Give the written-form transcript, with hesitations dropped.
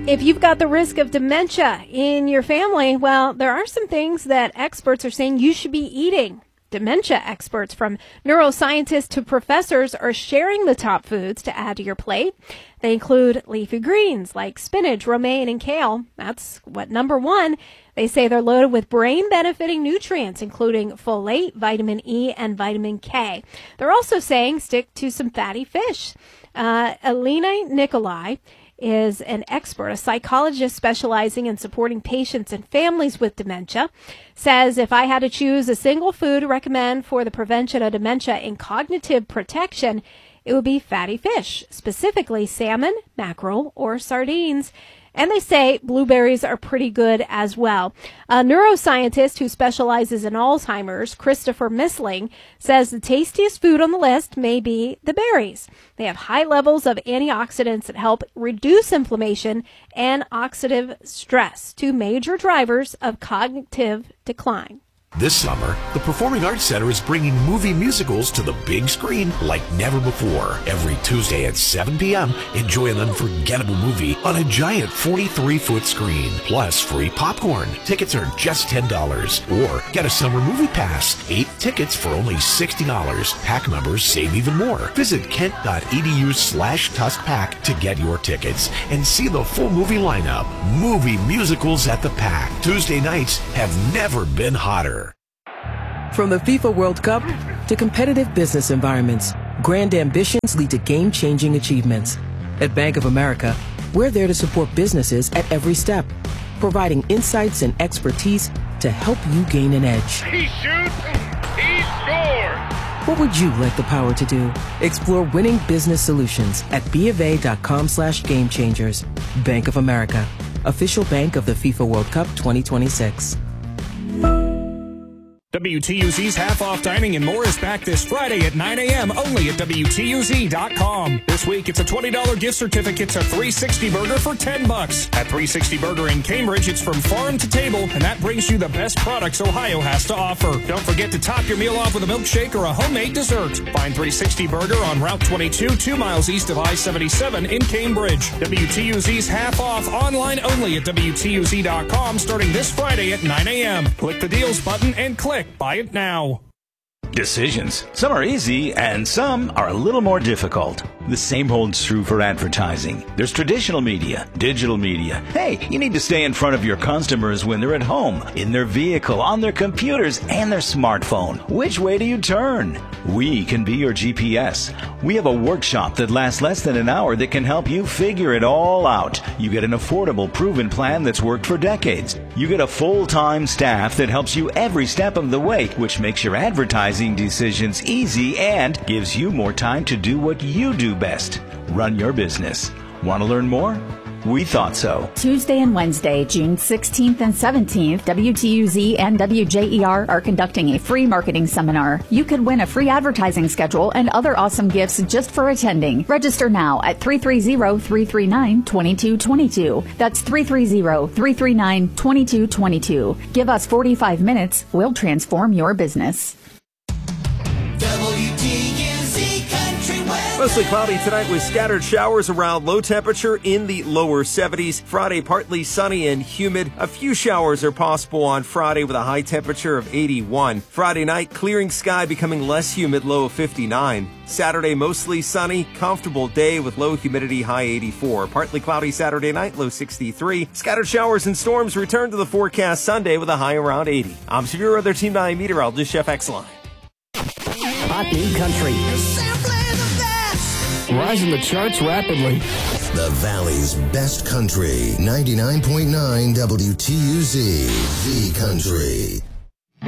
If you've got the risk of dementia in your family, well, there are some things that experts are saying you should be eating. Dementia experts, from neuroscientists to professors, are sharing the top foods to add to your plate. They include leafy greens like spinach, romaine, and kale. That's what number one. They say they're loaded with brain-benefiting nutrients, including folate, vitamin E, and vitamin K. They're also saying stick to some fatty fish. Elena Nikolai is an expert, a psychologist specializing in supporting patients and families with dementia, says if I had to choose a single food to recommend for the prevention of dementia and cognitive protection, it would be fatty fish, specifically salmon, mackerel, or sardines. And they say blueberries are pretty good as well. A neuroscientist who specializes in Alzheimer's, Christopher Missling, says the tastiest food on the list may be the berries. They have high levels of antioxidants that help reduce inflammation and oxidative stress, two major drivers of cognitive decline. This summer, the Performing Arts Center is bringing movie musicals to the big screen like never before. Every Tuesday at 7 p.m., enjoy an unforgettable movie on a giant 43-foot screen, plus free popcorn. Tickets are just $10. Or get a summer movie pass, 8 tickets for only $60. PAC members save even more. Visit kent.edu/TuskPAC to get your tickets and see the full movie lineup. Movie musicals at the PAC. Tuesday nights have never been hotter. From the FIFA World Cup to competitive business environments, grand ambitions lead to game-changing achievements. At Bank of America, we're there to support businesses at every step, providing insights and expertise to help you gain an edge. He shoots, he scores! What would you like the power to do? Explore winning business solutions at BofA.com/gamechangers. Bank of America, official bank of the FIFA World Cup 2026. WTUZ's half-off dining and more is back this Friday at 9 a.m. only at WTUZ.com. This week, it's a $20 gift certificate to 360 Burger for $10. At 360 Burger in Cambridge, it's from farm to table, and that brings you the best products Ohio has to offer. Don't forget to top your meal off with a milkshake or a homemade dessert. Find 360 Burger on Route 22, 2 miles east of I-77 in Cambridge. WTUZ's half-off online only at WTUZ.com starting this Friday at 9 a.m. Click the deals button and click Buy it now. Decisions. Some are easy and some are a little more difficult. The same holds true for advertising. There's traditional media, digital media. Hey, you need to stay in front of your customers when they're at home, in their vehicle, on their computers, and their smartphone. Which way do you turn? We can be your GPS. We have a workshop that lasts less than an hour that can help you figure it all out. You get an affordable, proven plan that's worked for decades. You get a full-time staff that helps you every step of the way, which makes your advertising decisions easy and gives you more time to do what you do best. Run your business. Want to learn more? We thought so. Tuesday and Wednesday, June 16th and 17th, WTUZ and WJER are conducting a free marketing seminar. You could win a free advertising schedule and other awesome gifts just for attending. Register now at 330-339-2222. That's 330-339-2222. Give us 45 minutes. We'll transform your business. Mostly cloudy tonight with scattered showers around, low temperature in the lower 70s. Friday, partly sunny and humid. A few showers are possible on Friday with a high temperature of 81. Friday night, clearing sky, becoming less humid, low of 59. Saturday, mostly sunny, comfortable day with low humidity, high 84. Partly cloudy Saturday night, low 63. Scattered showers and storms return to the forecast Sunday with a high around 80. I'm Severe Weather Team 9 meteorologist Chef X-Line. Hot Beat Country. Rising the charts rapidly. The Valley's best country. 99.9 WTUZ. The Country.